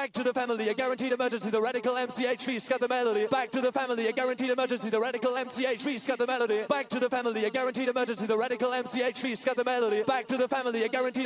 Back to the family, a guaranteed emergency. The radical MCHV, got the melody. Back to the family, a guaranteed emergency. The radical MCHV, got the melody. Back to the family, a guaranteed emergency. The radical MCHV, got the melody. Back to the family, a guaranteed